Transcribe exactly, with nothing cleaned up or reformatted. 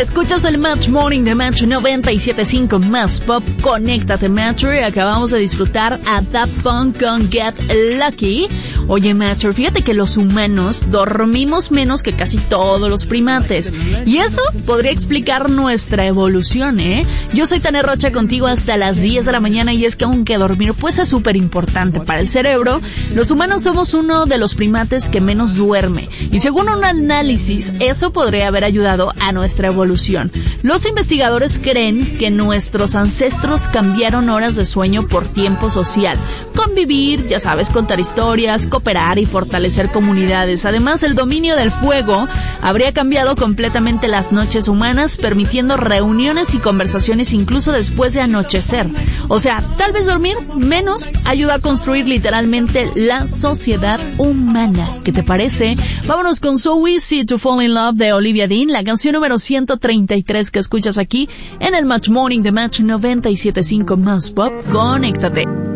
Escuchas el Match Morning de Match noventa y siete punto cinco Más Pop. Conéctate, Matcher. Acabamos de disfrutar a Daft Punk con Get Lucky. Oye, Matcher, fíjate que los humanos dormimos menos que casi todos los primates. Y eso podría explicar nuestra evolución, ¿eh? Yo soy Tania Rocha contigo hasta las diez de la mañana y es que aunque dormir pues es súper importante para el cerebro, los humanos somos uno de los primates que menos duerme. Y según un análisis, eso podría haber ayudado a nuestra evolución. Los investigadores creen que nuestros ancestros cambiaron horas de sueño por tiempo social. Convivir, ya sabes, contar historias, cooperar y fortalecer comunidades. Además, el dominio del fuego habría cambiado completamente las noches humanas, permitiendo reuniones y conversaciones incluso después de anochecer. O sea, tal vez dormir menos ayuda a construir literalmente la sociedad humana. ¿Qué te parece? Vámonos con So Easy to Fall in Love de Olivia Dean, la canción número ciento treinta y tres que escuchas aquí en el Match Morning de Match noventa y siete punto cinco Más Pop. Conéctate.